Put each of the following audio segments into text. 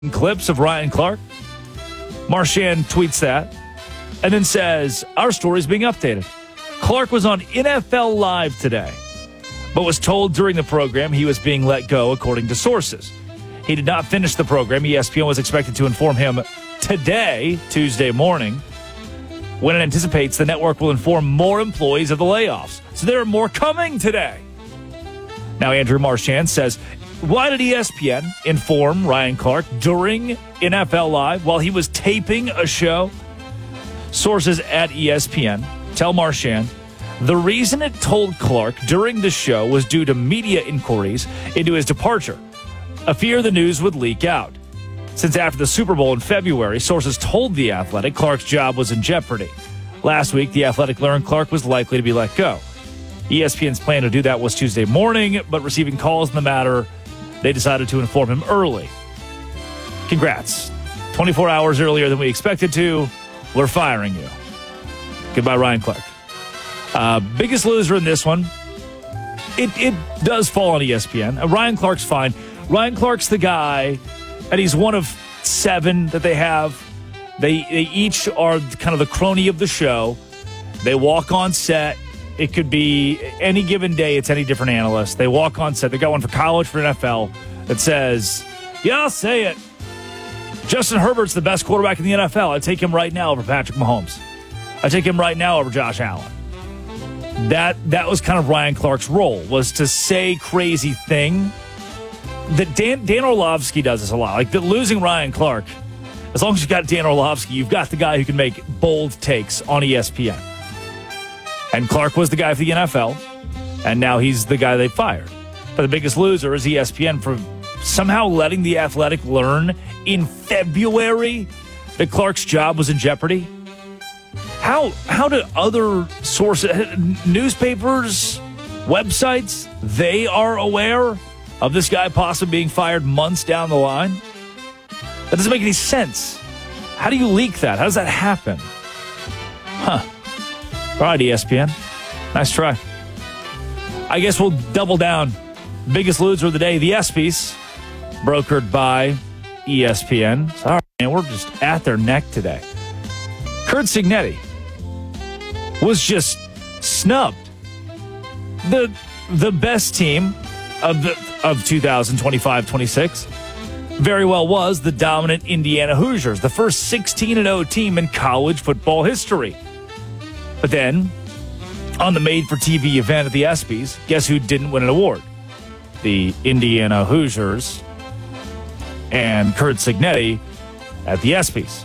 clips of Ryan Clark. Marchand tweets that and then says, our story's being updated. Clark was on NFL Live today, but was told during the program he was being let go, according to sources. He did not finish the program. ESPN was expected to inform him today, Tuesday morning, when it anticipates the network will inform more employees of the layoffs. So there are more coming today. Now, Andrew Marchand says, why did ESPN inform Ryan Clark during NFL Live while he was taping a show? Sources at ESPN tell Marchand the reason it told Clark during the show was due to media inquiries into his departure, a fear the news would leak out. Since after the Super Bowl in February, sources told The Athletic Clark's job was in jeopardy. Last week, The Athletic learned Clark was likely to be let go. ESPN's plan to do that was Tuesday morning, but receiving calls in the matter, they decided to inform him early. Congrats. 24 hours earlier than we expected to, we're firing you. Goodbye, Ryan Clark. Biggest loser in this one, it does fall on ESPN. Ryan Clark's fine. Ryan Clark's the guy, and he's one of 7 that they have. They each are kind of the crony of the show. They walk on set. It could be any given day. It's any different analyst. They walk on set. They got one for college, for NFL, that says, yeah, I'll say it. Justin Herbert's the best quarterback in the NFL. I'd take him right now over Patrick Mahomes. I'd take him right now over Josh Allen. That was kind of Ryan Clark's role, was to say crazy thing. That Dan Orlovsky does this a lot. Like, losing Ryan Clark, as long as you've got Dan Orlovsky, you've got the guy who can make bold takes on ESPN. And Clark was the guy for the NFL, and now he's the guy they fired. But the biggest loser is ESPN for somehow letting The Athletic learn in February that Clark's job was in jeopardy. How do other sources, newspapers, websites, they are aware of this guy possibly being fired months down the line? That doesn't make any sense. How do you leak that? How does that happen? Huh. All right, ESPN. Nice try. I guess we'll double down. Biggest loser of the day, the ESPYs, brokered by ESPN. Sorry, man, we're just at their neck today. Curt Cignetti was just snubbed. The best team of 2025-26 very well was the dominant Indiana Hoosiers, the first 16-0 team in college football history. But then, on the made-for-TV event at the ESPYs, guess who didn't win an award? The Indiana Hoosiers and Curt Cignetti at the ESPYs.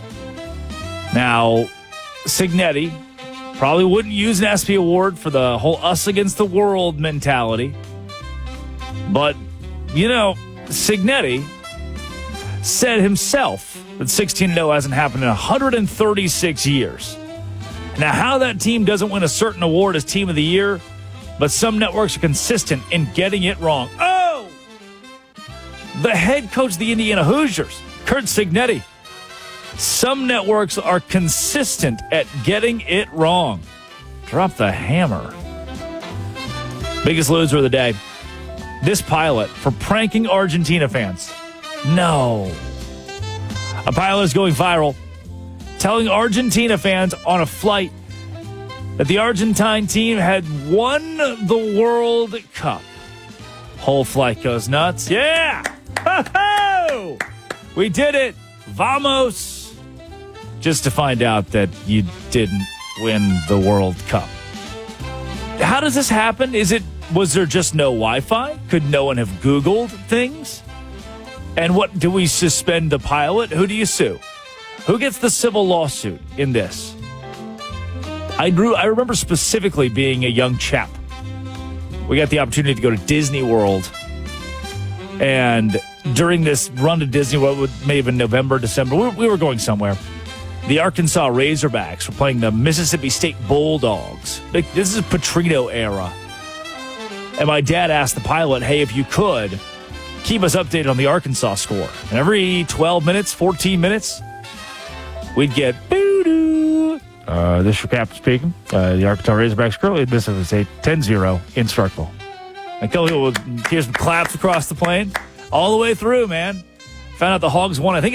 Now, Cignetti probably wouldn't use an ESPY award for the whole us against the world mentality. But, Cignetti said himself that 16-0 hasn't happened in 136 years. Now, how that team doesn't win a certain award as Team of the Year, but some networks are consistent in getting it wrong. Oh! The head coach of the Indiana Hoosiers, Curt Cignetti. Some networks are consistent at getting it wrong. Drop the hammer. Biggest loser of the day. This pilot for pranking Argentina fans. No. A pilot is going viral, telling Argentina fans on a flight that the Argentine team had won the World Cup. Whole flight goes nuts. Yeah! Ho-ho! We did it! Vamos! Just to find out that you didn't win the World Cup. How does this happen? Was there just no Wi-Fi? Could no one have Googled things? And what, do we suspend the pilot? Who do you sue? Who gets the civil lawsuit in this? I remember specifically being a young chap. We got the opportunity to go to Disney World. And during this run to Disney World, may have been November, December, we were going somewhere. The Arkansas Razorbacks were playing the Mississippi State Bulldogs. This is Petrino era. And my dad asked the pilot, hey, if you could, keep us updated on the Arkansas score. And every 12 minutes, 14 minutes, we'd get boo-doo. This is your captain speaking. The Arkansas Razorbacks currently at Mississippi State 10-0 in Starkville. And here's some claps across the plane. All the way through, man. Found out the Hogs won, I think